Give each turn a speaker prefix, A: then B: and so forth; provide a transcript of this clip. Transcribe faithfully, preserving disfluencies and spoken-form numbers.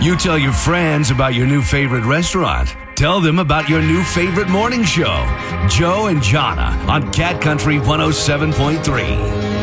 A: You tell your friends about your new favorite restaurant. Tell them about your new favorite morning show. Joe and Jonna on Cat Country one oh seven point three.